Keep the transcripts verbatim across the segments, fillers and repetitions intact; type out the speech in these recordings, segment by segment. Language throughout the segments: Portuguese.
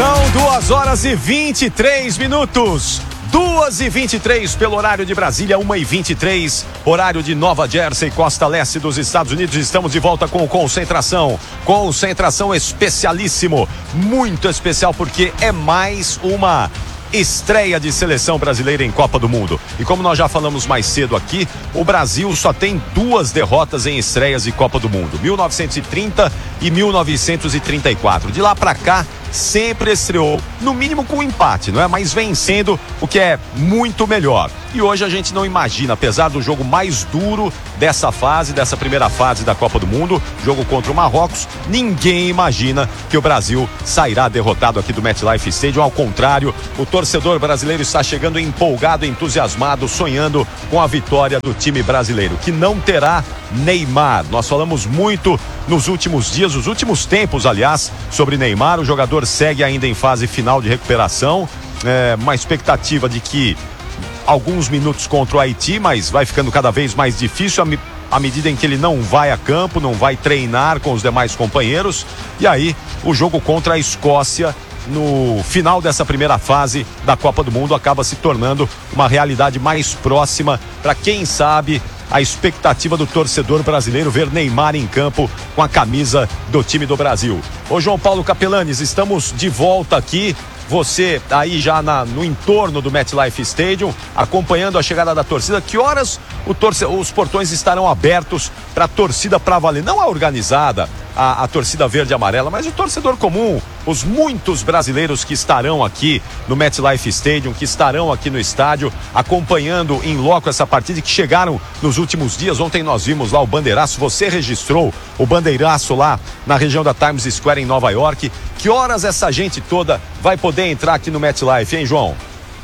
São duas horas e vinte e três minutos. duas e vinte e três pelo horário de Brasília, uma e vinte e três, horário de Nova Jersey, costa leste dos Estados Unidos. Estamos de volta com Concentração. Concentração especialíssimo, muito especial, porque é mais uma estreia de seleção brasileira em Copa do Mundo. E como nós já falamos mais cedo aqui, o Brasil só tem duas derrotas em estreias de Copa do Mundo, mil novecentos e trinta e mil novecentos e trinta e quatro. De lá pra cá, sempre estreou, no mínimo com um empate, não é? Mas vencendo, o que é muito melhor. E hoje a gente não imagina, apesar do jogo mais duro dessa fase, dessa primeira fase da Copa do Mundo, jogo contra o Marrocos, ninguém imagina que o Brasil sairá derrotado aqui do MetLife Stadium. Ao contrário, o torcedor brasileiro está chegando empolgado, entusiasmado, sonhando com a vitória do time brasileiro, que não terá Neymar. Nós falamos muito nos últimos dias, os últimos tempos, aliás, sobre Neymar. O jogador segue ainda em fase final de recuperação, é, uma expectativa de que alguns minutos contra o Haiti, mas vai ficando cada vez mais difícil à medida em que ele não vai a campo, não vai treinar com os demais companheiros. E aí o jogo contra a Escócia no final dessa primeira fase da Copa do Mundo acaba se tornando uma realidade mais próxima para, quem sabe, a expectativa do torcedor brasileiro ver Neymar em campo com a camisa do time do Brasil. Ô João Paulo Capelanes, estamos de volta aqui. Você aí já na, no entorno do MetLife Stadium, acompanhando a chegada da torcida. Que horas o torce, os portões estarão abertos para a torcida para valer? Não a organizada, a, a torcida verde e amarela, mas o torcedor comum, os muitos brasileiros que estarão aqui no MetLife Stadium, que estarão aqui no estádio, acompanhando em loco essa partida e que chegaram nos últimos dias. Ontem nós vimos lá o bandeiraço, você registrou o bandeiraço lá na região da Times Square em Nova York. Que horas essa gente toda vai poder entrar aqui no MetLife, hein, João?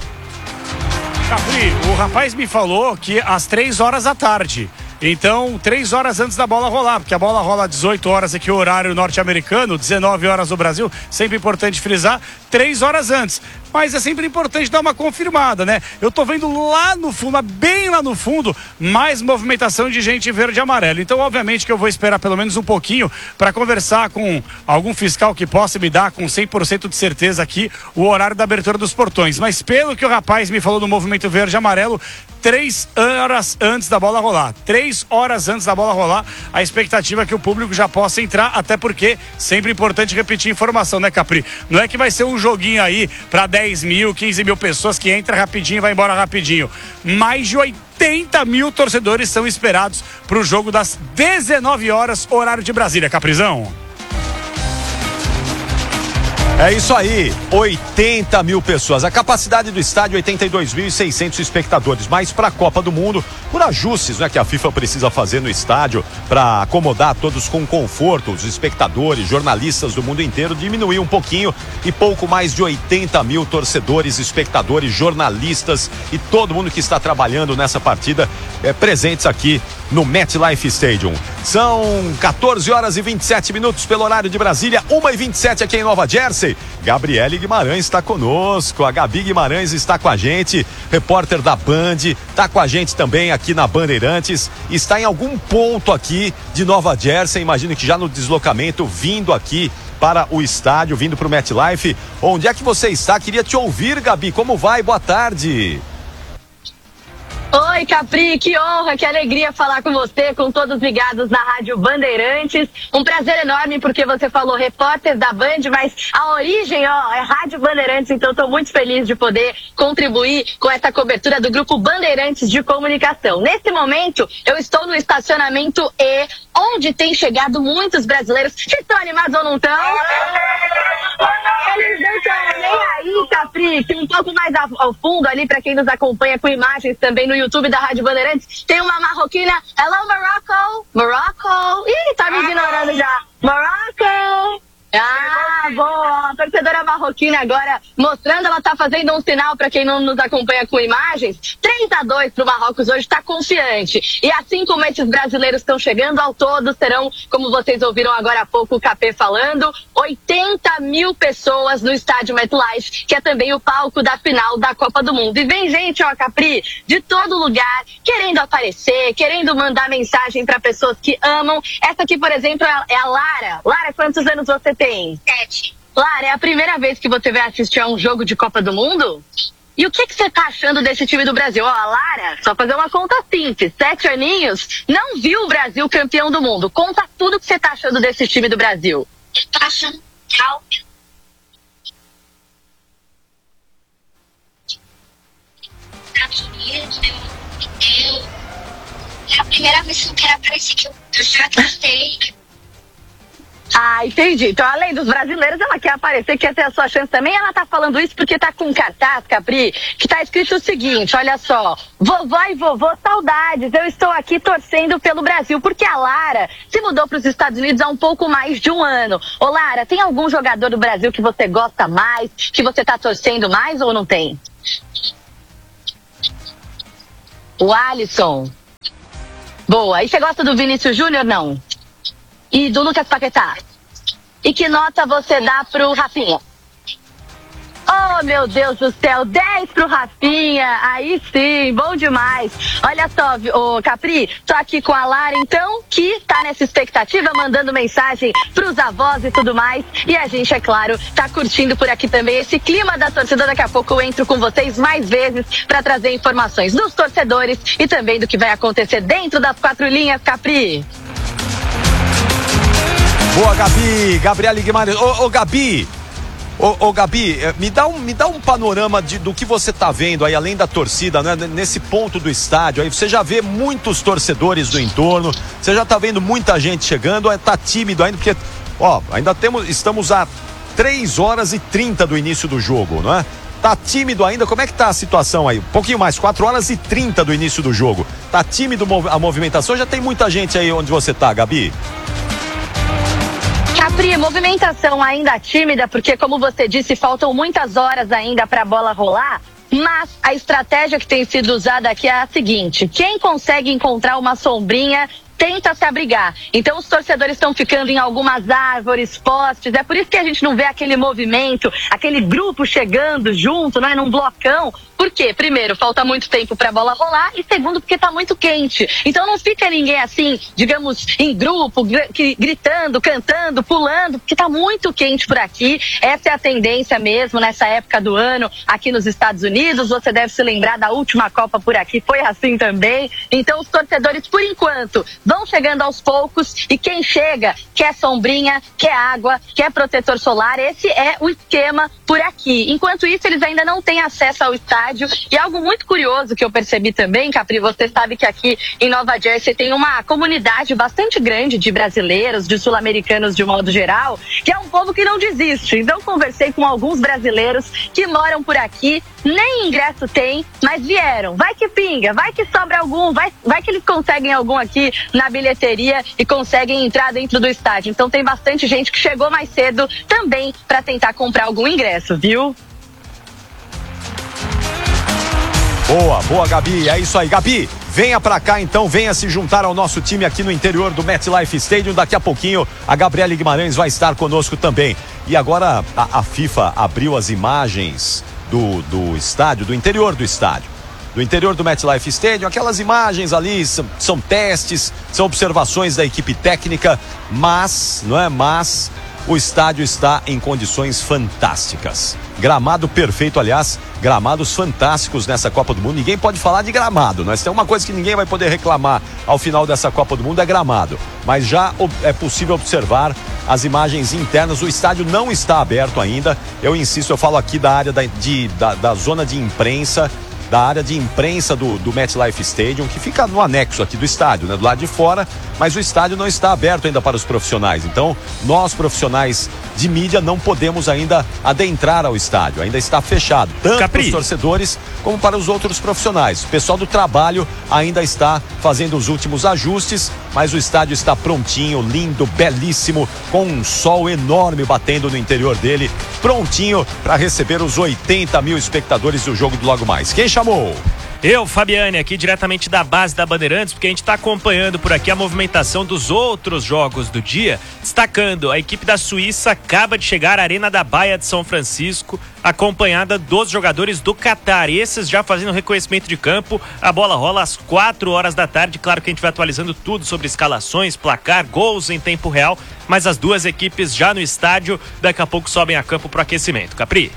Capri, o rapaz me falou que às três horas da tarde. Então, três horas antes da bola rolar, porque a bola rola às dezoito horas aqui, o horário norte-americano, dezenove horas no Brasil, sempre importante frisar, três horas antes. Mas é sempre importante dar uma confirmada, né? Eu tô vendo lá no fundo, bem lá no fundo, mais movimentação de gente verde e amarelo. Então, obviamente que eu vou esperar pelo menos um pouquinho para conversar com algum fiscal que possa me dar com cem por cento de certeza aqui o horário da abertura dos portões. Mas pelo que o rapaz me falou do movimento verde e amarelo, três horas antes da bola rolar. Três horas antes da bola rolar, a expectativa é que o público já possa entrar, até porque sempre importante repetir informação, né, Capri? Não é que vai ser um joguinho aí para dez mil, quinze mil pessoas que entra rapidinho e vai embora rapidinho. Mais de oitenta mil torcedores são esperados para o jogo das dezenove horas, horário de Brasília, Caprizão. É isso aí, oitenta mil pessoas. A capacidade do estádio, oitenta e dois mil e seiscentos espectadores. Mas para a Copa do Mundo, por ajustes, né, que a FIFA precisa fazer no estádio para acomodar todos com conforto, os espectadores, jornalistas do mundo inteiro, diminuiu um pouquinho e pouco mais de oitenta mil torcedores, espectadores, jornalistas e todo mundo que está trabalhando nessa partida é, presentes aqui no MetLife Stadium. São quatorze horas e vinte e sete minutos pelo horário de Brasília, uma e vinte e sete aqui em Nova Jersey. Gabriele Guimarães está conosco, a Gabi Guimarães está com a gente, repórter da Band, está com a gente também aqui na Bandeirantes, está em algum ponto aqui de Nova Jersey, imagino que já no deslocamento, vindo aqui para o estádio, vindo para o MetLife. Onde é que você está? Queria te ouvir, Gabi, como vai? Boa tarde. Oi, Capri, que honra, que alegria falar com você, com todos ligados na Rádio Bandeirantes. Um prazer enorme, porque você falou repórter da Band, mas a origem, ó, é Rádio Bandeirantes, então estou muito feliz de poder contribuir com essa cobertura do Grupo Bandeirantes de Comunicação. Nesse momento, eu estou no estacionamento E, onde tem chegado muitos brasileiros. Vocês estão animados ou não estão? Eles não estão nem aí, Capri, que um pouco mais ao fundo ali, para quem nos acompanha com imagens também no YouTube da Rádio Bandeirantes, tem uma marroquina. Hello, Morocco! Morocco! Ih, tá me ignorando já. Morocco! Ah, boa! A torcedora marroquina agora mostrando, ela tá fazendo um sinal para quem não nos acompanha com imagens. três a dois pro Marrocos hoje, tá confiante. E assim como esses brasileiros estão chegando, ao todo serão, como vocês ouviram agora há pouco o Capê falando, oitenta mil pessoas no estádio MetLife, que é também o palco da final da Copa do Mundo. E vem gente, ó, Capri, de todo lugar, querendo aparecer, querendo mandar mensagem para pessoas que amam. Essa aqui, por exemplo, é a Lara. Lara, quantos anos você tem? Sete. Lara, é a primeira vez que você vai assistir a um jogo de Copa do Mundo? E o que, que você tá achando desse time do Brasil? Ó, a Lara, só fazer uma conta simples, sete aninhos, não viu o Brasil campeão do mundo. Conta tudo que você tá achando desse time do Brasil. Tô achando legal. Estados Unidos, eu, é a primeira vez que eu quero aparecer que eu, eu já gostei. Ah, entendi. Então, além dos brasileiros, ela quer aparecer, quer ter a sua chance também. Ela tá falando isso porque tá com um cartaz, Capri, que tá escrito o seguinte, olha só. Vovó e vovô, saudades. Eu estou aqui torcendo pelo Brasil, porque a Lara se mudou para os Estados Unidos há um pouco mais de um ano. Ô, Lara, tem algum jogador do Brasil que você gosta mais, que você tá torcendo mais ou não tem? O Alisson. Boa. E você gosta do Vinícius Júnior, não? E do Lucas Paquetá? E que nota você dá pro Rafinha? Oh, meu Deus do céu, dez pro Rafinha, aí sim, bom demais. Olha só, ô Capri, tô aqui com a Lara, então, que tá nessa expectativa, mandando mensagem pros avós e tudo mais. E a gente, é claro, tá curtindo por aqui também esse clima da torcida. Daqui a pouco eu entro com vocês mais vezes pra trazer informações dos torcedores e também do que vai acontecer dentro das quatro linhas, Capri. Boa, Gabi, Gabriela Guimarães. Ô, ô Gabi, ô, ô Gabi, me dá um, me dá um panorama de, do que você tá vendo aí, além da torcida, né? Nesse ponto do estádio aí, você já vê muitos torcedores do entorno, você já tá vendo muita gente chegando, tá tímido ainda, porque, ó, ainda temos, estamos a três horas e trinta do início do jogo, não é? Tá tímido ainda? Como é que tá a situação aí? Um pouquinho mais, quatro horas e trinta do início do jogo. Tá tímido a movimentação? Já tem muita gente aí onde você tá, Gabi? Capri, movimentação ainda tímida, porque como você disse, faltam muitas horas ainda para a bola rolar, mas a estratégia que tem sido usada aqui é a seguinte: quem consegue encontrar uma sombrinha tenta se abrigar. Então os torcedores estão ficando em algumas árvores, postes, é por isso que a gente não vê aquele movimento, aquele grupo chegando junto, né, num blocão. Por quê? Primeiro, falta muito tempo para a bola rolar, e segundo, porque tá muito quente. Então não fica ninguém assim, digamos, em grupo, gritando, cantando, pulando, porque tá muito quente por aqui. Essa é a tendência mesmo nessa época do ano aqui nos Estados Unidos. Você deve se lembrar da última Copa por aqui, foi assim também. Então os torcedores, por enquanto, vão chegando aos poucos, e quem chega quer sombrinha, quer água, quer protetor solar. Esse é o esquema por aqui. Enquanto isso, eles ainda não têm acesso ao estádio. E algo muito curioso que eu percebi também, Capri, você sabe que aqui em Nova Jersey tem uma comunidade bastante grande de brasileiros, de sul-americanos de modo geral, que é um povo que não desiste. Então conversei com alguns brasileiros que moram por aqui, nem ingresso tem, mas vieram. Vai que pinga, vai que sobra algum, vai, vai que eles conseguem algum aqui na bilheteria e conseguem entrar dentro do estádio. Então tem bastante gente que chegou mais cedo também para tentar comprar algum ingresso, viu? Boa, boa, Gabi, é isso aí. Gabi, venha pra cá então, venha se juntar ao nosso time aqui no interior do MetLife Stadium. Daqui a pouquinho a Gabriela Guimarães vai estar conosco também. E agora a, a FIFA abriu as imagens do, do estádio, do interior do estádio. Do interior do MetLife Stadium, aquelas imagens ali são, são testes, são observações da equipe técnica, mas, não é, mas o estádio está em condições fantásticas. Gramado perfeito, aliás, gramados fantásticos nessa Copa do Mundo. Ninguém pode falar de gramado, nós temos uma coisa que ninguém vai poder reclamar ao final dessa Copa do Mundo, é gramado. Mas já é possível observar as imagens internas. O estádio não está aberto ainda. Eu insisto, eu falo aqui da área da, de, da, da zona de imprensa, da área de imprensa do, do MetLife Stadium, que fica no anexo aqui do estádio, né, do lado de fora, mas o estádio não está aberto ainda para os profissionais. Então, nós profissionais de mídia não podemos ainda adentrar ao estádio, ainda está fechado, tanto Capri. para os torcedores como para os outros profissionais. O pessoal do trabalho ainda está fazendo os últimos ajustes, mas o estádio está prontinho, lindo, belíssimo, com um sol enorme batendo no interior dele, prontinho para receber os oitenta mil espectadores do jogo de logo mais. Quem chamou? Eu, Fabiane, aqui diretamente da base da Bandeirantes, porque a gente está acompanhando por aqui a movimentação dos outros jogos do dia, destacando, a equipe da Suíça acaba de chegar à Arena da Baía de São Francisco, acompanhada dos jogadores do Catar, esses já fazendo reconhecimento de campo. A bola rola às quatro horas da tarde, claro que a gente vai atualizando tudo sobre escalações, placar, gols em tempo real mas as duas equipes já no estádio, daqui a pouco sobem a campo pro aquecimento. Capri.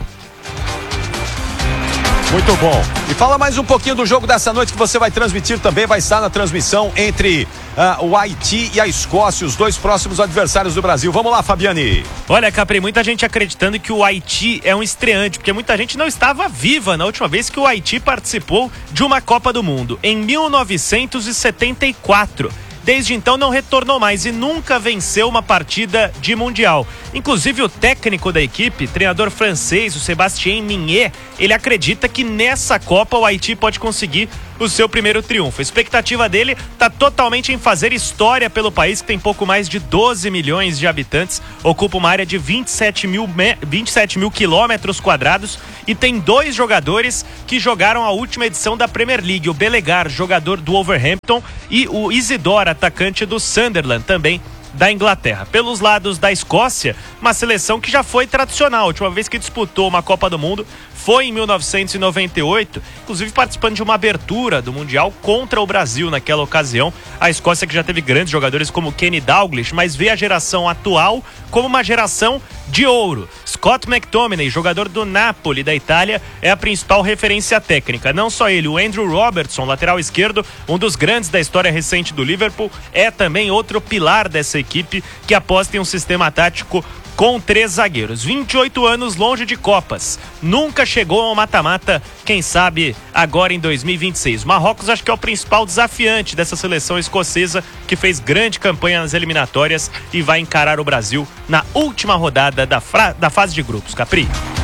Muito bom. E fala mais um pouquinho do jogo dessa noite que você vai transmitir também, vai estar na transmissão entre uh, o Haiti e a Escócia, os dois próximos adversários do Brasil. Vamos lá, Fabiane. Olha, Capri, muita gente acreditando que o Haiti é um estreante, porque muita gente não estava viva na última vez que o Haiti participou de uma Copa do Mundo, em mil novecentos e setenta e quatro. Desde então não retornou mais e nunca venceu uma partida de Mundial. Inclusive o técnico da equipe, treinador francês, o Sébastien Mignet, ele acredita que nessa Copa o Haiti pode conseguir o seu primeiro triunfo. A expectativa dele está totalmente em fazer história pelo país, que tem pouco mais de doze milhões de habitantes, ocupa uma área de vinte e sete mil quilômetros quadrados e tem dois jogadores que jogaram a última edição da Premier League, o Belegar, jogador do Wolverhampton, e o Isidore, atacante do Sunderland, também da Inglaterra. Pelos lados da Escócia, uma seleção que já foi tradicional. A última vez que disputou uma Copa do Mundo foi em mil novecentos e noventa e oito, inclusive participando de uma abertura do Mundial contra o Brasil naquela ocasião. A Escócia, que já teve grandes jogadores como Kenny Dalglish, mas vê a geração atual como uma geração de ouro. Scott McTominay, jogador do Napoli da Itália, é a principal referência técnica. Não só ele, o Andrew Robertson, lateral esquerdo, um dos grandes da história recente do Liverpool, é também outro pilar dessa equipe que aposta em um sistema tático com três zagueiros. vinte e oito anos longe de Copas. Nunca chegou ao mata-mata, quem sabe agora em dois mil e vinte e seis. Marrocos acho que é o principal desafiante dessa seleção escocesa, que fez grande campanha nas eliminatórias e vai encarar o Brasil na última rodada da, fra... da fase de grupos. Capri.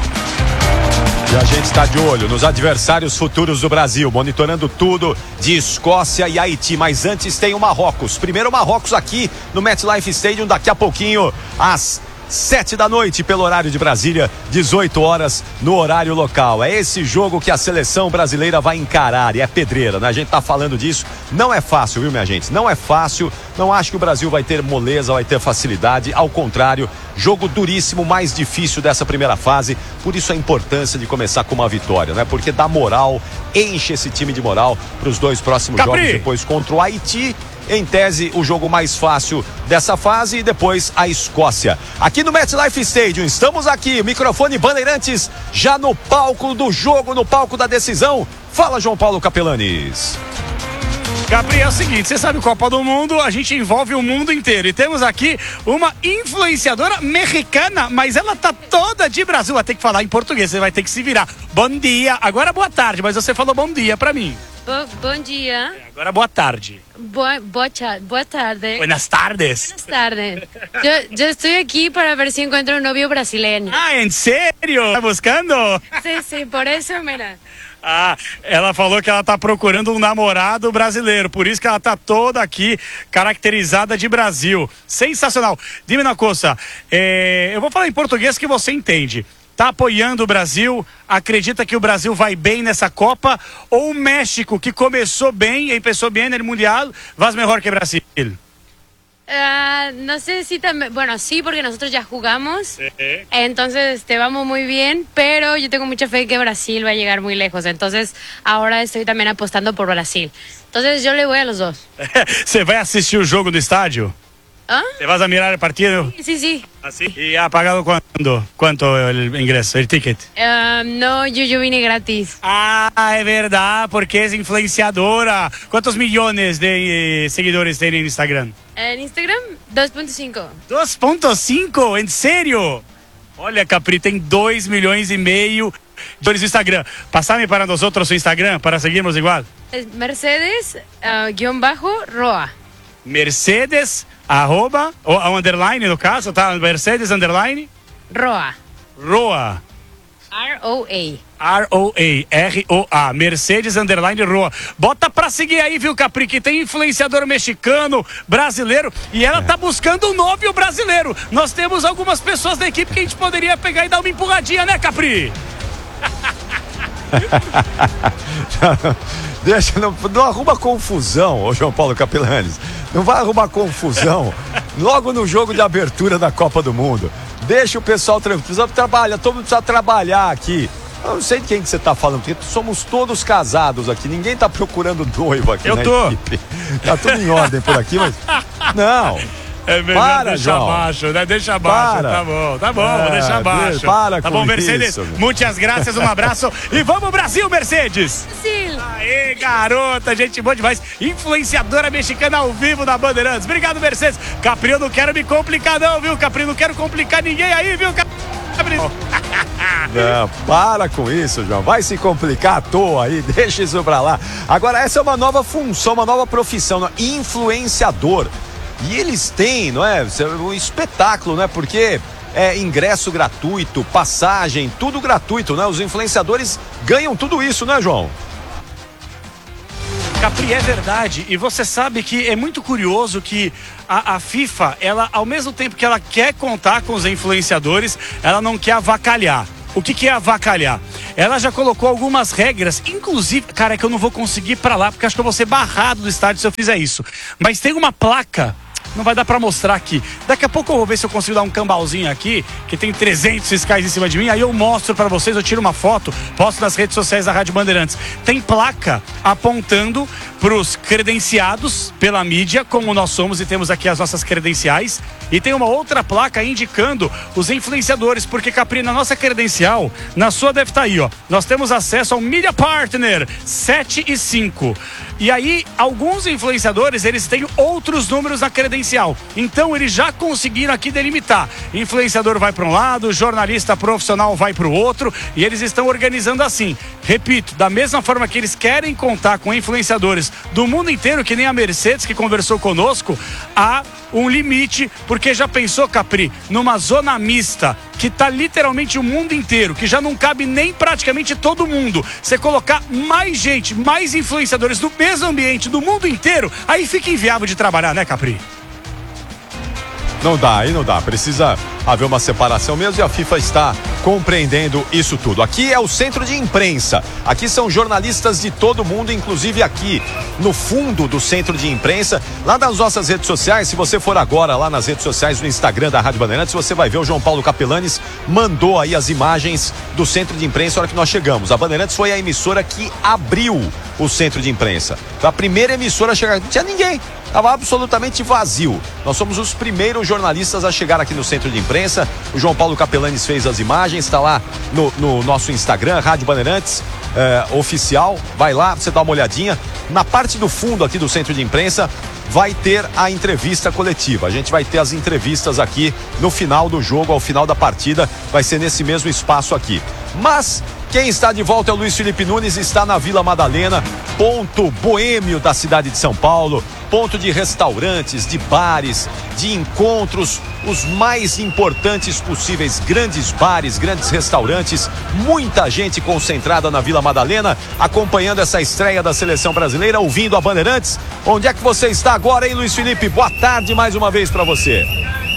E a gente está de olho nos adversários futuros do Brasil, monitorando tudo de Escócia e Haiti. Mas antes tem o Marrocos. Primeiro o Marrocos aqui no MetLife Stadium, daqui a pouquinho às sete da noite pelo horário de Brasília, dezoito horas no horário local. É esse jogo que a seleção brasileira vai encarar e é pedreira, né? A gente tá falando disso, não é fácil, viu, minha gente? Não é fácil, não acho que o Brasil vai ter moleza, vai ter facilidade, ao contrário, jogo duríssimo, mais difícil dessa primeira fase, por isso a importância de começar com uma vitória, né? Porque dá moral, enche esse time de moral para os dois próximos Capri. jogos, depois contra o Haiti. Em tese, o jogo mais fácil dessa fase e depois a Escócia. Aqui no MetLife Stadium, estamos aqui, microfone Bandeirantes, já no palco do jogo, no palco da decisão. Fala, João Paulo Capelanes. Capri, é o seguinte, você sabe, Copa do Mundo, a gente envolve o mundo inteiro. E temos aqui uma influenciadora mexicana, mas ela tá toda de Brasil. Vai ter que falar em português, você vai ter que se virar. Bom dia, agora boa tarde, mas você falou bom dia pra mim. Bo bom dia. Agora boa tarde. Boa, boa, boa tarde. Buenas tardes. Buenas tardes. Yo, yo estoy aquí para ver si encuentro un novio brasileño. Ah, ¿en serio? Tá buscando? Sí, sí, por eso, mira. Ah, ela falou que ela tá procurando um namorado brasileiro, por isso que ela tá toda aqui caracterizada de Brasil. Sensacional. Dime uma coisa, é, eu vou falar em português que você entende. Tá apoiando o Brasil? Acredita que o Brasil vai bem nessa Copa? Ou o México, que começou bem, empezó bien el Mundial, va mejor que Brasil? Uh, no sé si también, bueno, sí, porque nosotros ya jugamos, ¿Eh? entonces este, vamos muy bien, pero yo tengo mucha fe que Brasil va a llegar muy lejos, entonces ahora estoy también apostando por Brasil. Entonces yo le voy a los dos. Você vai assistir o jogo no estádio? ¿Ah? ¿Te vas a mirar el partido? Sí, sí, sí. ¿Así? ¿Y ha pagado cuánto? ¿Cuánto el ingreso, el ticket? Uh, no, yo, yo vine gratis. Ah, é verdade, porque é influenciadora. Quantos milhões de eh, seguidores tem no Instagram? En Instagram, dos punto cinco. dois ponto cinco? Em sério? Olha, Capri, tem dois milhões e meio de seguidores no Instagram. Passame para nós outros o Instagram, para seguirmos igual. Mercedes, uh, guión bajo, Roa. Mercedes, arroba, ou a underline no caso, tá? Mercedes, underline? Roa. Roa. R O A. R O A, R O A, Mercedes Underline Roa. Bota pra seguir aí, viu, Capri, que tem influenciador mexicano, brasileiro, e ela é. tá buscando um novio brasileiro. Nós temos algumas pessoas da equipe que a gente poderia pegar e dar uma empurradinha, né, Capri? Deixa, não, não arruma confusão, ô João Paulo Capelanes. Não vai arrumar confusão logo no jogo de abertura da Copa do Mundo. Deixa o pessoal tranquilo, trabalha, todo mundo precisa trabalhar aqui. Eu não sei de quem que você está falando, porque somos todos casados aqui, ninguém está procurando noivo aqui. Eu na tô. equipe. Tá tudo em ordem por aqui, mas não. É melhor para, deixar João. baixo, né? Deixa baixo, Para. tá bom, tá bom, É, vou deixar baixo. para tá com bom, Mercedes? isso, meu. Muitas graças, um abraço e vamos Brasil, Mercedes! Brasil. Aê, garota, gente boa demais. Influenciadora mexicana ao vivo na Bandeirantes. Obrigado, Mercedes. Capri, eu não quero me complicar não, viu, Capri? Não quero complicar ninguém aí, viu, Capri? Não, para com isso, João. Vai se complicar à toa aí, deixa isso pra lá. Agora, essa é uma nova função, uma nova profissão, né? Influenciador. E eles têm, não é? Um espetáculo, né? Porque é ingresso gratuito, passagem, tudo gratuito, né? Os influenciadores ganham tudo isso, né, João? Capri, é verdade. E você sabe que é muito curioso que a, a FIFA, ela, ao mesmo tempo que ela quer contar com os influenciadores, ela não quer avacalhar. O que, que é avacalhar? Ela já colocou algumas regras, inclusive, cara, é que eu não vou conseguir ir pra lá, porque acho que eu vou ser barrado do estádio se eu fizer isso. Mas tem uma placa. Não vai dar pra mostrar aqui. Daqui a pouco eu vou ver se eu consigo dar um cambalzinho aqui, que tem trezentos fiscais em cima de mim, aí eu mostro pra vocês, eu tiro uma foto, posto nas redes sociais da Rádio Bandeirantes. Tem placa apontando pros credenciados pela mídia, como nós somos e temos aqui as nossas credenciais, e tem uma outra placa indicando os influenciadores, porque, Capri, na nossa credencial, na sua deve estar aí, ó, nós temos acesso ao Media Partner sete e cinco. E aí, alguns influenciadores, eles têm outros números na credencial. Então, eles já conseguiram aqui delimitar. Influenciador vai para um lado, jornalista profissional vai para o outro, e eles estão organizando assim. Repito, da mesma forma que eles querem contar com influenciadores do mundo inteiro, que nem a Mercedes, que conversou conosco, há um limite, porque já pensou, Capri, numa zona mista, que tá literalmente o mundo inteiro, que já não cabe nem praticamente todo mundo. Você colocar mais gente, mais influenciadores no mesmo ambiente do mundo inteiro, aí fica inviável de trabalhar, né, Capri? Não dá, aí não dá. Precisa haver uma separação mesmo e a FIFA está compreendendo isso tudo. Aqui é o centro de imprensa. Aqui são jornalistas de todo mundo, inclusive aqui no fundo do centro de imprensa. Lá nas nossas redes sociais, se você for agora lá nas redes sociais, no Instagram da Rádio Bandeirantes, você vai ver o João Paulo Capelanes mandou aí as imagens do centro de imprensa na hora que nós chegamos. A Bandeirantes foi a emissora que abriu o centro de imprensa. Foi a primeira emissora a chegar. Não tinha ninguém. Estava absolutamente vazio. Nós somos os primeiros jornalistas a chegar aqui no centro de imprensa. O João Paulo Capelanes fez as imagens, está lá no, no nosso Instagram, Rádio Bandeirantes eh, oficial. Vai lá, você dá uma olhadinha. Na parte do fundo aqui do centro de imprensa vai ter a entrevista coletiva. A gente vai ter as entrevistas aqui no final do jogo, ao final da partida. Vai ser nesse mesmo espaço aqui. Mas quem está de volta é o Luiz Felipe Nunes, está na Vila Madalena, ponto boêmio da cidade de São Paulo, ponto de restaurantes, de bares, de encontros, os mais importantes possíveis, grandes bares, grandes restaurantes, muita gente concentrada na Vila Madalena, acompanhando essa estreia da seleção brasileira, ouvindo a Bandeirantes. Onde é que você está agora, hein, Luiz Felipe? Boa tarde mais uma vez para você.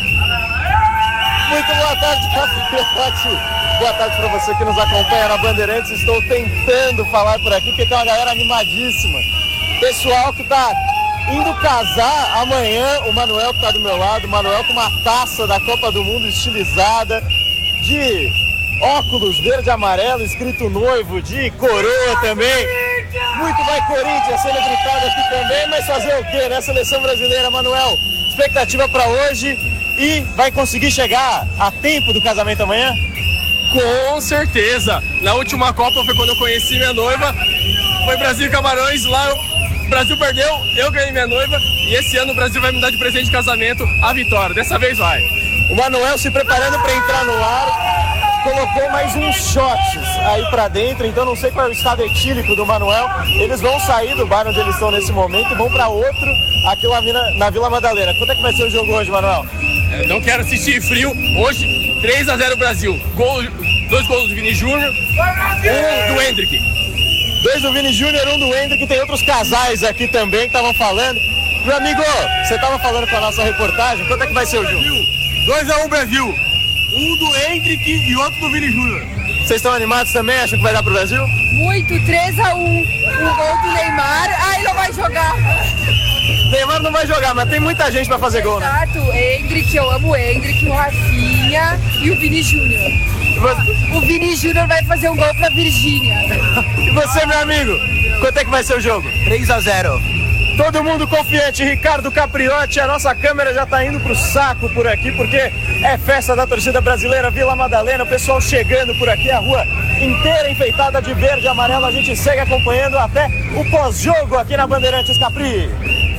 Muito boa tarde, Capelete. Boa tarde para você que nos acompanha na Bandeirantes. Estou tentando falar por aqui porque tem uma galera animadíssima. Pessoal que tá indo casar amanhã. O Manuel que tá do meu lado. O Manuel com uma taça da Copa do Mundo estilizada, de óculos verde e amarelo, escrito noivo, de coroa também. Muito vai Corinthians sendo gritado aqui também. Mas fazer o quê, né? Seleção brasileira, Manuel. Expectativa para hoje. E vai conseguir chegar a tempo do casamento amanhã? Com certeza. Na última Copa foi quando eu conheci minha noiva. Foi Brasil e Camarões. Lá o Brasil perdeu, eu ganhei minha noiva. E esse ano o Brasil vai me dar de presente de casamento a vitória. Dessa vez vai. O Manuel se preparando para entrar no ar. Colocou mais uns shots aí pra dentro, então não sei qual é o estado etílico do Manuel. Eles vão sair do bar onde eles estão nesse momento e vão pra outro aqui lá na Vila Madalena. Quanto é que vai ser o jogo hoje, Manuel? Eu não quero assistir frio. Hoje, três a zero Brasil. Gol, dois gols do Vini Júnior, um do Hendrick. Dois do Vini Júnior, um do Hendrick. Tem outros casais aqui também que estavam falando. Meu amigo, você estava falando com a nossa reportagem. Quanto é que vai ser o jogo? dois a um Brasil. Um do Hendrick e outro do Vini Júnior. Vocês estão animados também? Acham que vai dar pro Brasil? Muito, três a um. Um gol do Neymar. Ah, ele não vai jogar. Neymar não vai jogar, mas tem muita gente pra fazer gol, né? Exato, o Hendrick, eu amo o Hendrick, o Rafinha e o Vini Júnior. Você... O Vini Júnior vai fazer um gol pra Virgínia. E você, meu amigo? Quanto é que vai ser o jogo? três a zero. Todo mundo confiante, Ricardo Capriotti, a nossa câmera já tá indo pro saco por aqui, porque é festa da torcida brasileira, Vila Madalena, o pessoal chegando por aqui, a rua inteira enfeitada de verde e amarelo, a gente segue acompanhando até o pós-jogo aqui na Bandeirantes, Capri.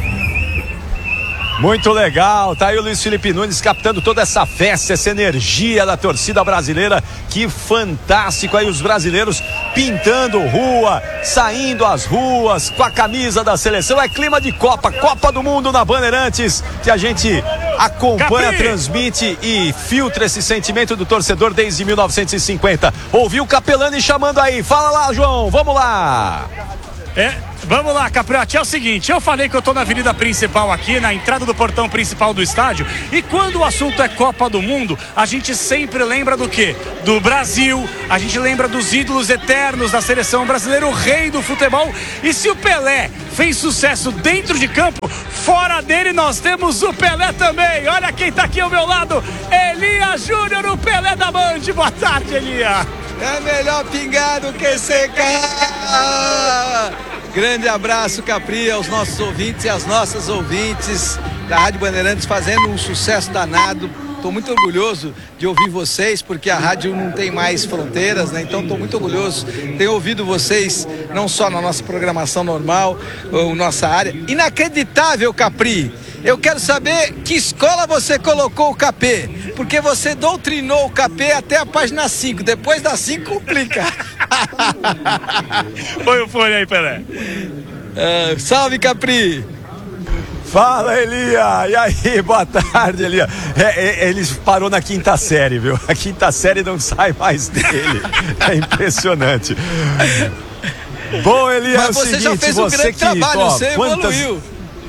Muito legal, tá aí o Luiz Felipe Nunes captando toda essa festa, essa energia da torcida brasileira, que fantástico aí os brasileiros pintando rua, saindo às ruas com a camisa da seleção, é clima de Copa, Copa do Mundo na Bandeirantes, que a gente acompanha, Capri, transmite e filtra esse sentimento do torcedor desde mil novecentos e cinquenta. Ouviu o Capelani chamando aí, fala lá, João, vamos lá. É, vamos lá, Capriotti, é o seguinte, eu falei que eu tô na avenida principal aqui, na entrada do portão principal do estádio, e quando o assunto é Copa do Mundo, a gente sempre lembra do quê? Do Brasil, a gente lembra dos ídolos eternos da seleção brasileira, o rei do futebol, e se o Pelé fez sucesso dentro de campo, fora dele nós temos o Pelé também. Olha quem tá aqui ao meu lado, Elia Júnior, o Pelé da Band. Boa tarde, Elia. É melhor pingar do que secar. Grande abraço, Capri, aos nossos ouvintes e às nossas ouvintes da Rádio Bandeirantes, fazendo um sucesso danado. Estou muito orgulhoso de ouvir vocês, porque a rádio não tem mais fronteiras, né? Então estou muito orgulhoso. Tenho ouvido vocês não só na nossa programação normal, ou nossa área. Inacreditável, Capri. Eu quero saber que escola você colocou o Capê, porque você doutrinou o Capê até a página cinco, depois da cinco complica. Põe o fone aí, Pelé. Uh, salve, Capri. Fala, Elia, e aí, boa tarde, Elia. É, é, ele parou na quinta série, viu? A quinta série não sai mais dele, é impressionante. Bom, Elia, mas é o você seguinte, já fez um você grande que, trabalho, ó, você quantas... evoluiu.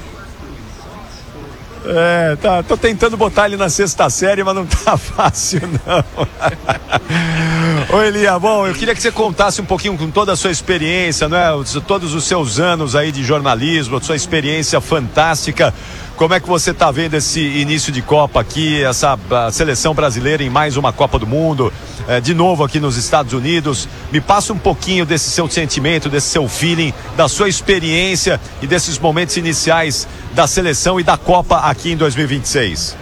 É, tá, tô tentando botar ele na sexta série, mas não tá fácil, não. Ô, Elia, bom, eu queria que você contasse um pouquinho com toda a sua experiência, né? Todos os seus anos aí de jornalismo, a sua experiência fantástica. Como é que você tá vendo esse início de Copa aqui, essa seleção brasileira em mais uma Copa do Mundo, é, de novo aqui nos Estados Unidos? Me passa um pouquinho desse seu sentimento, desse seu feeling, da sua experiência e desses momentos iniciais da seleção e da Copa aqui em dois mil e vinte e seis.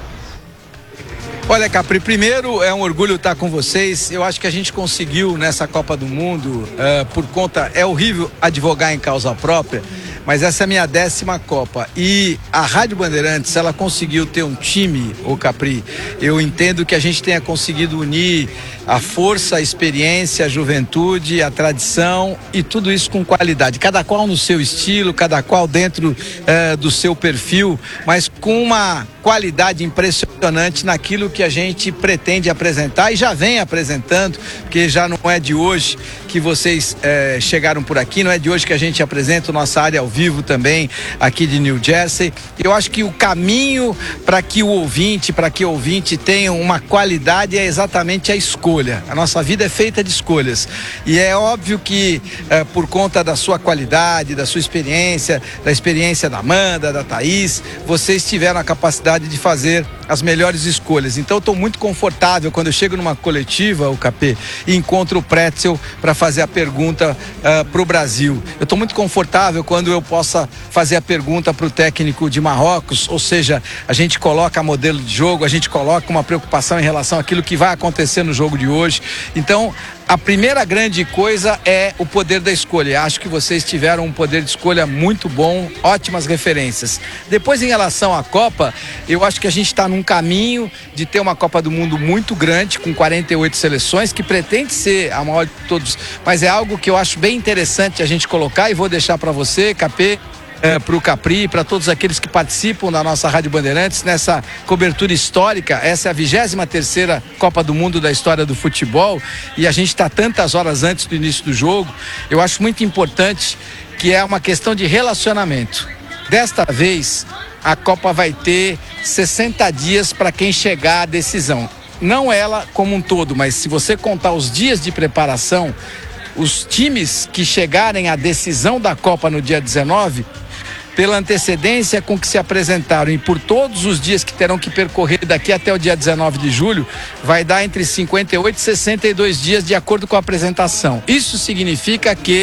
Olha, Capri, primeiro é um orgulho estar com vocês. Eu acho que a gente conseguiu nessa Copa do Mundo, uh, por conta, é horrível advogar em causa própria, mas essa é a minha décima Copa. E a Rádio Bandeirantes, ela conseguiu ter um time, ô Capri, eu entendo que a gente tenha conseguido unir a força, a experiência, a juventude, a tradição e tudo isso com qualidade. Cada qual no seu estilo, cada qual dentro uh, do seu perfil, mas com uma qualidade impressionante naquilo que a gente pretende apresentar e já vem apresentando, porque já não é de hoje que vocês eh, chegaram por aqui, não é de hoje que a gente apresenta nossa área ao vivo também aqui de New Jersey. Eu acho que o caminho para que o ouvinte, para que o ouvinte tenha uma qualidade é exatamente a escolha. A nossa vida é feita de escolhas e é óbvio que eh, por conta da sua qualidade, da sua experiência, da experiência da Amanda, da Thaís, vocês tiveram a capacidade de fazer as melhores escolhas. Então eu estou muito confortável quando eu chego numa coletiva, o Capê, e encontro o Pretzel para fazer a pergunta uh, para o Brasil. Eu estou muito confortável quando eu possa fazer a pergunta para o técnico de Marrocos, ou seja, a gente coloca modelo de jogo, a gente coloca uma preocupação em relação àquilo que vai acontecer no jogo de hoje. Então, a primeira grande coisa é o poder da escolha. Acho que vocês tiveram um poder de escolha muito bom, ótimas referências. Depois, em relação à Copa, eu acho que a gente está num caminho de ter uma Copa do Mundo muito grande, com quarenta e oito seleções, que pretende ser a maior de todos, mas é algo que eu acho bem interessante a gente colocar e vou deixar para você, Capê, É, para o Capri, para todos aqueles que participam da nossa Rádio Bandeirantes nessa cobertura histórica. Essa é a vigésima terceira Copa do Mundo da história do futebol e a gente está tantas horas antes do início do jogo. Eu acho muito importante que é uma questão de relacionamento. Desta vez a Copa vai ter sessenta dias para quem chegar à decisão, não ela como um todo, mas se você contar os dias de preparação, os times que chegarem à decisão da Copa no dia dezenove, pela antecedência com que se apresentaram e por todos os dias que terão que percorrer daqui até o dia dezenove de julho, vai dar entre cinquenta e oito e sessenta e dois dias de acordo com a apresentação. Isso significa que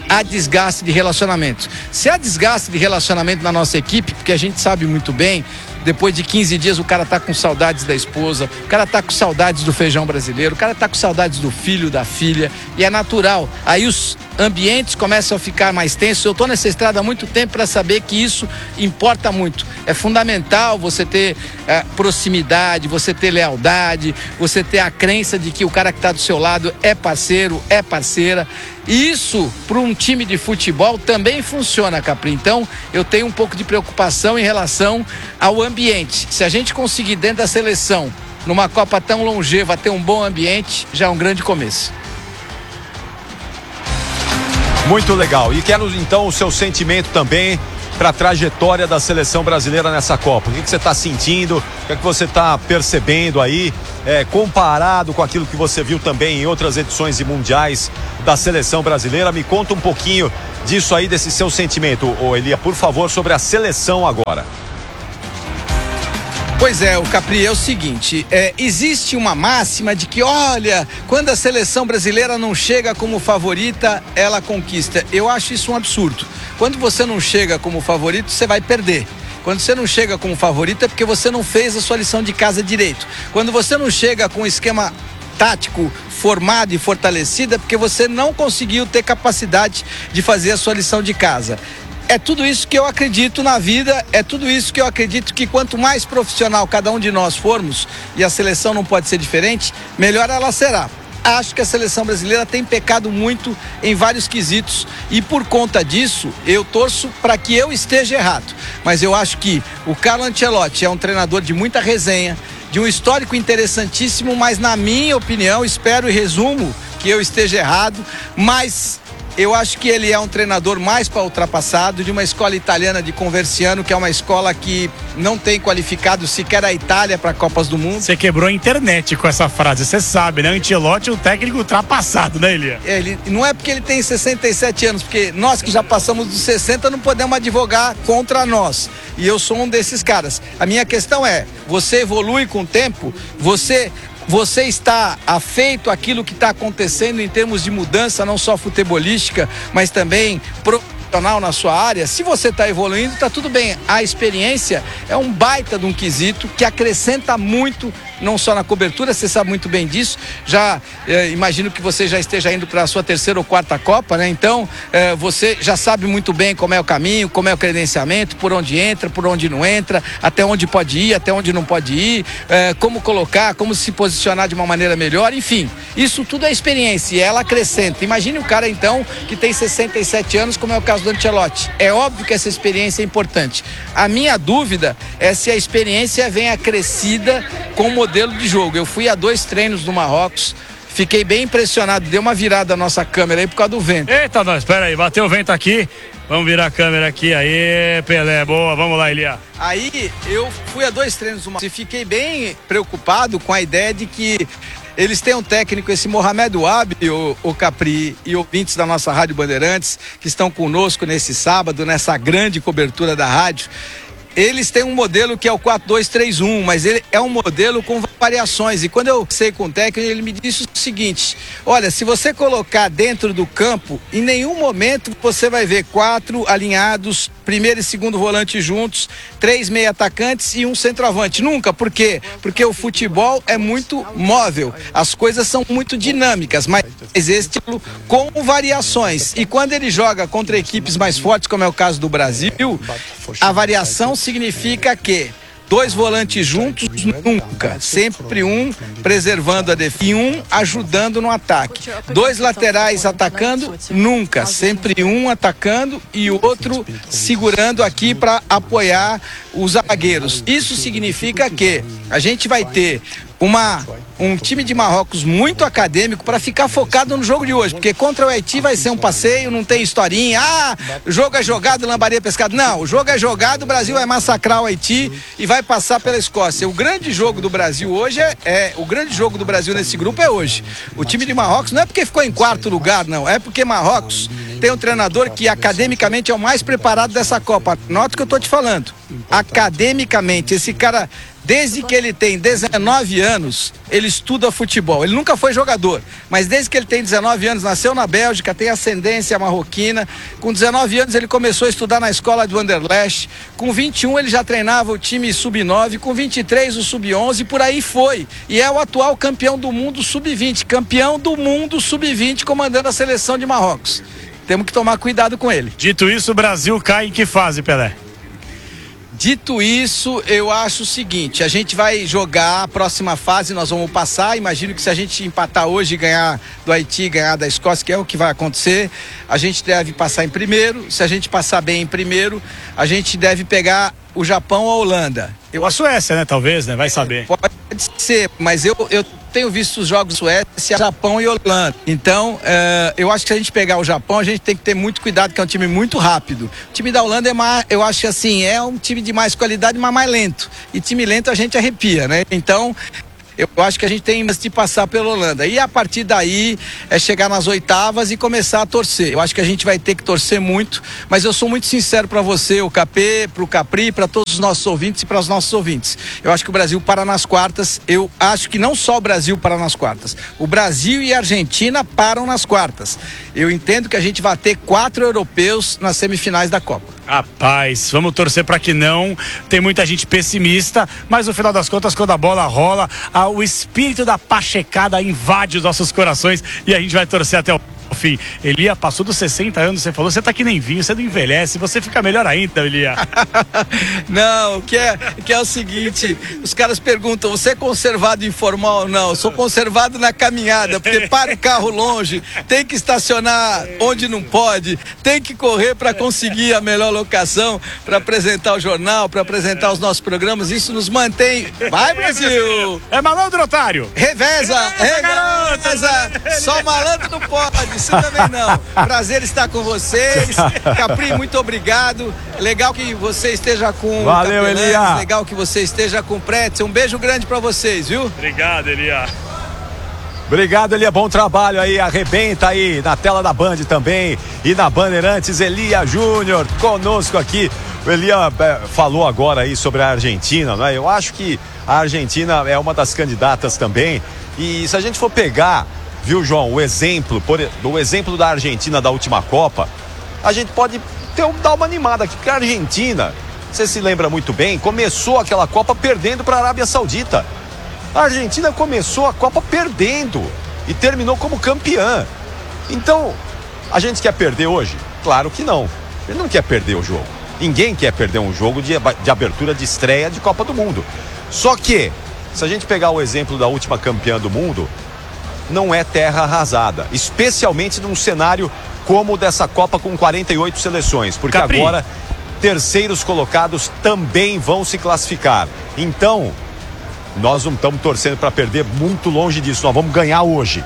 há desgaste de relacionamento. Se há desgaste de relacionamento na nossa equipe, porque a gente sabe muito bem, depois de quinze dias o cara tá com saudades da esposa, o cara tá com saudades do feijão brasileiro, o cara tá com saudades do filho, da filha, e é natural. Aí os ambientes começam a ficar mais tensos. Eu tô nessa estrada há muito tempo para saber que isso importa muito. É fundamental você ter é, proximidade, você ter lealdade, você ter a crença de que o cara que tá do seu lado é parceiro, é parceira. E isso, para um time de futebol, também funciona, Capri. Então, eu tenho um pouco de preocupação em relação ao ambiente. Se a gente conseguir, dentro da seleção, numa Copa tão longeva, ter um bom ambiente, já é um grande começo. Muito legal. E quero, então, o seu sentimento também para a trajetória da seleção brasileira nessa Copa. O que, que você está sentindo? O que, é que você está percebendo aí, é, comparado com aquilo que você viu também em outras edições de mundiais da seleção brasileira? Me conta um pouquinho disso aí, desse seu sentimento, ô Elia, por favor, sobre a seleção agora. Pois é, o Capri, é o seguinte, é, existe uma máxima de que, olha, quando a seleção brasileira não chega como favorita, ela conquista. Eu acho isso um absurdo. Quando você não chega como favorito, você vai perder. Quando você não chega como favorito é porque você não fez a sua lição de casa direito. Quando você não chega com um esquema tático formado e fortalecido é porque você não conseguiu ter capacidade de fazer a sua lição de casa. É tudo isso que eu acredito na vida, é tudo isso que eu acredito que quanto mais profissional cada um de nós formos, e a seleção não pode ser diferente, melhor ela será. Acho que a seleção brasileira tem pecado muito em vários quesitos e por conta disso eu torço para que eu esteja errado. Mas eu acho que o Carlo Ancelotti é um treinador de muita resenha, de um histórico interessantíssimo, mas na minha opinião, espero e resumo que eu esteja errado, mas eu acho que ele é um treinador mais para ultrapassado, de uma escola italiana de Conversiano, que é uma escola que não tem qualificado sequer a Itália para Copas do Mundo. Você quebrou a internet com essa frase, você sabe, né? Ancelotti é um técnico ultrapassado, né, Elia? É, ele, não é porque ele tem sessenta e sete anos, porque nós que já passamos dos sessenta não podemos advogar contra nós. E eu sou um desses caras. A minha questão é, você evolui com o tempo, você... Você está afeito àquilo que está acontecendo em termos de mudança, não só futebolística, mas também profissional na sua área? Se você está evoluindo, está tudo bem. A experiência é um baita de um quesito que acrescenta muito, não só na cobertura, você sabe muito bem disso. Já eh, imagino que você já esteja indo para a sua terceira ou quarta Copa, né? Então, eh, você já sabe muito bem como é o caminho, como é o credenciamento, por onde entra, por onde não entra, até onde pode ir, até onde não pode ir, eh, como colocar, como se posicionar de uma maneira melhor, enfim. Isso tudo é experiência e ela acrescenta. Imagine um cara, então, que tem sessenta e sete anos, como é o caso do Ancelotti. É óbvio que essa experiência é importante. A minha dúvida é se a experiência vem acrescida com o modelo de jogo. Eu fui a dois treinos no Marrocos, fiquei bem impressionado, deu uma virada a nossa câmera aí por causa do vento. Eita, nós, espera aí, bateu o vento aqui, vamos virar a câmera aqui, aí, Pelé, boa, vamos lá, Elia. Aí eu fui a dois treinos no Marrocos e fiquei bem preocupado com a ideia de que eles têm um técnico, esse Mohamed Ouabi, o, o Capri, e ouvintes da nossa Rádio Bandeirantes, que estão conosco nesse sábado, nessa grande cobertura da rádio. Eles têm um modelo que é o quatro dois três um, mas ele é um modelo com variações. E quando eu sei com o técnico, ele me disse o seguinte: olha, se você colocar dentro do campo, em nenhum momento você vai ver quatro alinhados, primeiro e segundo volante juntos, três meia atacantes e um centroavante. Nunca. Por quê? Porque o futebol é muito móvel, as coisas são muito dinâmicas, mas existe com variações. E quando ele joga contra equipes mais fortes, como é o caso do Brasil, a variação significa que dois volantes juntos nunca, sempre um preservando a defesa e um ajudando no ataque. Dois laterais atacando nunca, sempre um atacando e o outro segurando aqui para apoiar os zagueiros. Isso significa que a gente vai ter uma um time de Marrocos muito acadêmico para ficar focado no jogo de hoje, porque contra o Haiti vai ser um passeio, não tem historinha, ah, o jogo é jogado, lambaria pescado. Não, o jogo é jogado, o Brasil vai massacrar o Haiti e vai passar pela Escócia. O grande jogo do Brasil hoje é, é o grande jogo do Brasil nesse grupo é hoje. O time de Marrocos não é porque ficou em quarto lugar, não, é porque Marrocos tem um treinador que academicamente é o mais preparado dessa Copa. Nota o que eu tô te falando. Academicamente, esse cara, desde que ele tem dezenove anos, ele estuda futebol. Ele nunca foi jogador, mas desde que ele tem dezenove anos, nasceu na Bélgica, tem ascendência marroquina. Com dezenove anos ele começou a estudar na escola do Anderlecht. Com vinte e um ele já treinava o time sub nove, com vinte e três o sub onze, por aí foi. E é o atual campeão do mundo sub vinte, campeão do mundo sub vinte, comandando a seleção de Marrocos. Temos que tomar cuidado com ele. Dito isso, o Brasil cai em que fase, Pelé? Dito isso, eu acho o seguinte, a gente vai jogar a próxima fase, nós vamos passar, imagino que se a gente empatar hoje e ganhar do Haiti, ganhar da Escócia, que é o que vai acontecer, a gente deve passar em primeiro. Se a gente passar bem em primeiro, a gente deve pegar o Japão ou a Holanda. Eu... A Suécia, né, talvez, né, vai saber. Pode ser, mas eu, eu tenho visto os jogos Suécia, Japão e Holanda. Então, uh, eu acho que se a gente pegar o Japão, a gente tem que ter muito cuidado, que é um time muito rápido. O time da Holanda é mais, eu acho que assim, é um time de mais qualidade, mas mais lento. E time lento a gente arrepia, né? Então, eu acho que a gente tem de passar pela Holanda. E a partir daí é chegar nas oitavas e começar a torcer. Eu acho que a gente vai ter que torcer muito, mas eu sou muito sincero para você, o Capê, para o Capri, para todos os nossos ouvintes e para os nossos ouvintes. Eu acho que o Brasil para nas quartas. Eu acho que não só o Brasil para nas quartas. O Brasil e a Argentina param nas quartas. Eu entendo que a gente vai ter quatro europeus nas semifinais da Copa. Rapaz, vamos torcer para que não. Tem muita gente pessimista, mas no final das contas, quando a bola rola, a, o espírito da pachecada invade os nossos corações e a gente vai torcer até o fim. Elia, passou dos sessenta anos, você falou, você tá que nem vinho, você não envelhece, você fica melhor ainda, Elia. Não, que é, que é o seguinte, os caras perguntam, você é conservado informal ou não? Eu sou conservado na caminhada, porque para o carro longe, tem que estacionar onde não pode, tem que correr para conseguir a melhor locação, para apresentar o jornal, para apresentar os nossos programas, isso nos mantém. Vai, Brasil! É malandro, otário! Reveza, reveza, só malandro não pode. Isso também não. Prazer estar com vocês. Capri, muito obrigado. Legal que você esteja com Valeu, Elia. Legal que você esteja com o Pretzel. Um beijo grande pra vocês, viu? Obrigado, Elia. Obrigado, Elia. Bom trabalho aí. Arrebenta aí na tela da Band também. E na Bandeirantes, Elia Júnior conosco aqui. O Elia é, falou agora aí sobre a Argentina, né? Eu acho que a Argentina é uma das candidatas também. E se a gente for pegar, viu, João, o exemplo, por, do exemplo da Argentina da última Copa, a gente pode ter, dar uma animada aqui, porque a Argentina, você se lembra muito bem, começou aquela Copa perdendo para a Arábia Saudita. A Argentina começou a Copa perdendo e terminou como campeã. Então, a gente quer perder hoje? Claro que não. Ele não quer perder o jogo. Ninguém quer perder um jogo de, de abertura de estreia de Copa do Mundo. Só que, se a gente pegar o exemplo da última campeã do mundo, não é terra arrasada, especialmente num cenário como o dessa Copa com quarenta e oito seleções, porque Capri, agora terceiros colocados também vão se classificar. Então, nós não estamos torcendo para perder, muito longe disso, nós vamos ganhar hoje.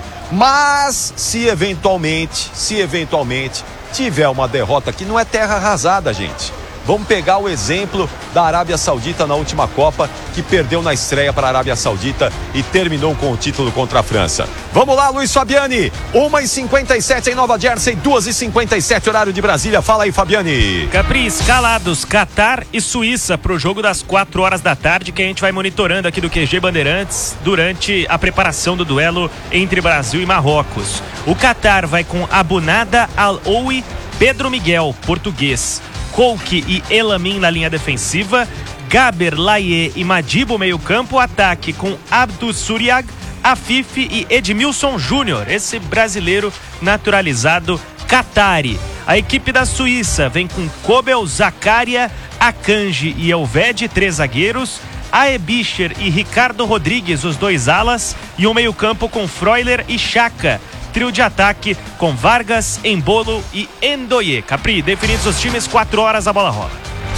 Mas se eventualmente, se eventualmente tiver uma derrota aqui, não é terra arrasada, gente. Vamos pegar o exemplo da Arábia Saudita na última Copa, que perdeu na estreia para a Arábia Saudita e terminou com o título contra a França. Vamos lá, Luiz Fabiani. uma e cinquenta e sete em Nova Jersey, duas e cinquenta e sete horário de Brasília. Fala aí, Fabiani. Capri, escalados Catar e Suíça para o jogo das quatro horas da tarde, que a gente vai monitorando aqui do Q G Bandeirantes durante a preparação do duelo entre Brasil e Marrocos. O Catar vai com Abunada Al-Oui, Pedro Miguel, português, Kouki e Elamin na linha defensiva, Gaber, Laie e Madibo meio campo, ataque com Abdu Suriag, Afife e Edmilson Júnior, esse brasileiro naturalizado Qatari. A equipe da Suíça vem com Kobel, Zakaria, Akanji e Elvedi, três zagueiros, Aebischer e Ricardo Rodrigues, os dois alas, e um meio campo com Freuler e Chaka. Trio de ataque com Vargas, Embolo e Endoye. Capri, definidos os times, quatro horas a bola rola.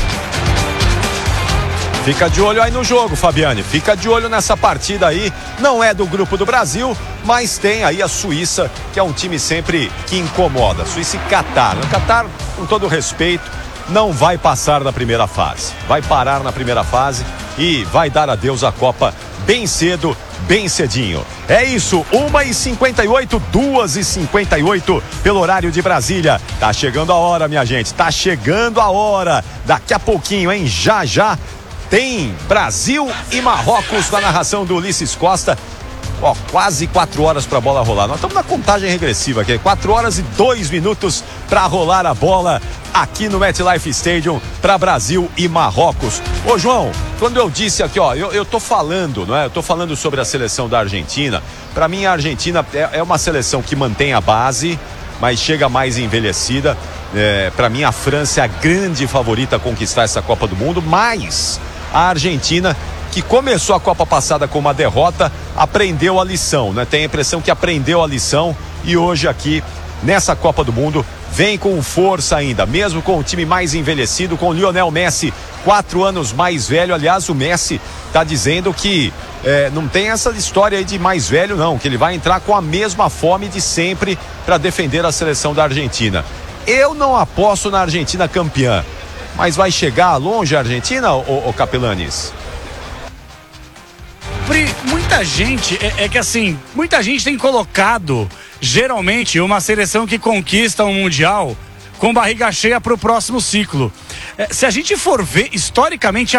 Fica de olho aí no jogo, Fabiane. Fica de olho nessa partida aí. Não é do grupo do Brasil, mas tem aí a Suíça, que é um time sempre que incomoda. Suíça e Catar. O Catar, com todo respeito, não vai passar da primeira fase. Vai parar na primeira fase e vai dar adeus à Copa bem cedo, bem cedinho. É isso, uma e cinquenta e oito, duas e cinquenta e oito pelo horário de Brasília. Tá chegando a hora, minha gente, tá chegando a hora. Daqui a pouquinho, hein? Já, já tem Brasil e Marrocos na narração do Ulisses Costa. Ó, quase quatro horas pra bola rolar. Nós estamos na contagem regressiva aqui. Quatro horas e dois minutos pra rolar a bola aqui no MetLife Stadium pra Brasil e Marrocos. Ô, João, quando eu disse aqui, ó, eu, eu tô falando, não é? Eu tô falando sobre a seleção da Argentina. Pra mim, a Argentina é, é uma seleção que mantém a base, mas chega mais envelhecida. É, pra mim, a França é a grande favorita a conquistar essa Copa do Mundo, mas a Argentina, que começou a Copa passada com uma derrota, aprendeu a lição, né? Tem a impressão que aprendeu a lição e hoje aqui, nessa Copa do Mundo, vem com força ainda, mesmo com o time mais envelhecido, com o Lionel Messi, quatro anos mais velho. Aliás, o Messi tá dizendo que é, não tem essa história aí de mais velho não, que ele vai entrar com a mesma fome de sempre para defender a seleção da Argentina. Eu não aposto na Argentina campeã, mas vai chegar longe a Argentina, ô, ô Capelanes? Muita gente, é, é que assim, muita gente tem colocado, geralmente, uma seleção que conquista um Mundial com barriga cheia para o próximo ciclo. É, se a gente for ver, historicamente, a